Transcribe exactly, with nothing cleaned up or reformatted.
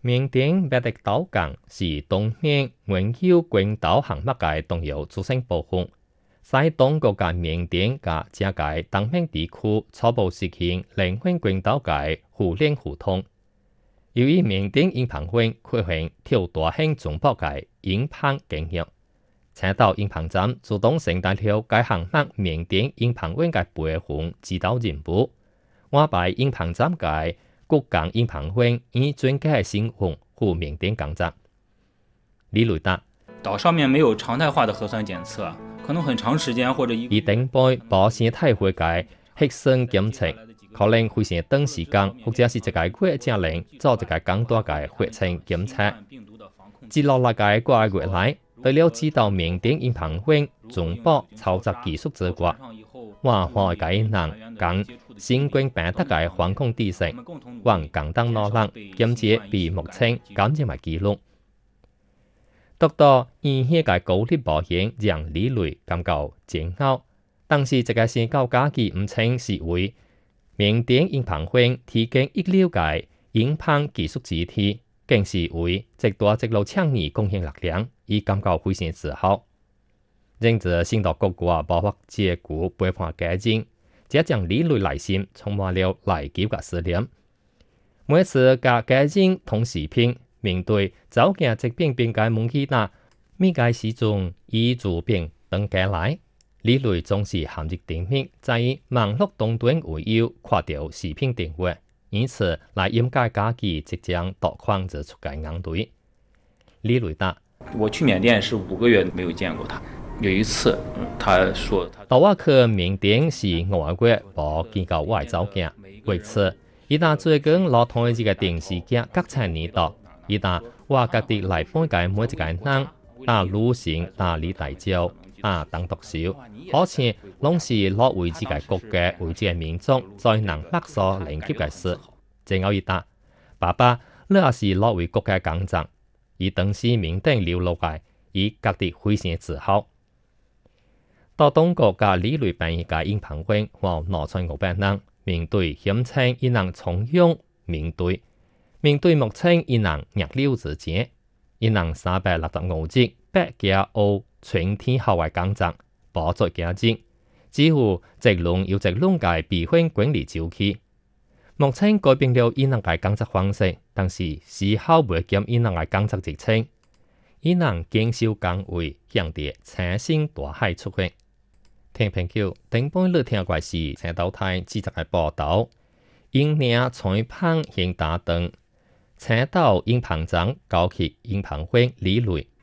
缅甸八德岛港是东面原有群岛航母嘅重要组成部分，在东国嘅缅甸嘅這個東面地區初步實現靈魂群島嘅互聯互通。由於緬甸印旁縣規劃跳大型中部嘅印旁經驗，青島印旁站主動承擔了該航母緬甸印旁縣嘅培訓指導任務，我把印旁站嘅國港印旁縣以專家嘅身份赴緬甸工作。李雷達， 島上面沒有常態化的核酸檢測，可能很長時間或者一。 而頂背保鮮體會嘅核酸檢測，可能會成短時間，或者是一個月之內做一個更大嘅血清檢測。接落嚟嘅個月內，除了知道緬甸印旁縣中部操作技術之外，我會嘅人講新冠病毒嘅防控知識，還共同努力檢測比目前感染嘅記錄。讀到醫院嘅高率保險讓李雷感覺煎熬，但是這個宣告假期唔稱是為緬甸印旁縣提供一流嘅印旁技術主體，更是為極大極路倡議貢獻力量，以感覺非常自豪。因此，新到各國包括接股背叛家境，這將李雷內心充滿了內疚嘅思念。每次甲家境同視頻，面對走進疾病邊界問題那，咪介始終以治病等過來，李雷總是含入定力，在於網絡當中唯有看到視頻電話，因此來掩蓋家己即將奪眶而出嘅眼淚。李雷達， 我去緬甸是五個月沒有見過他。有一次，他說他到我去緬甸是五個月冇見到我嘅走鏡，為此，伊旦最近攞同一個電視劇各層年度，伊旦我各地來本嘅每一個人，打旅行、打理大招、啊等讀書，好似攏是攞為自己國家、為自己民族在能北所連結嘅事。正有伊旦，爸爸你也是攞為國家工作，伊當時緬甸流落來，伊各地非常自豪。到東國嘅李雷病嘅印旁縣和農村五百人，面對險情，伊能從容面對；面對目前伊能逆流之間，伊能三百六十五日八加五全天候嘅工作，補助家境，幾乎直輪又直輪嘅備份管理周期。目前改變了伊能嘅工作方式，但是絲毫未減伊能嘅工作熱情，伊能堅守崗位，向着青山大海出發。聽朋友，頂半日聽過是青島台記者嘅報道，因領採訪現打燈，青島印旁站高級印旁縣李雷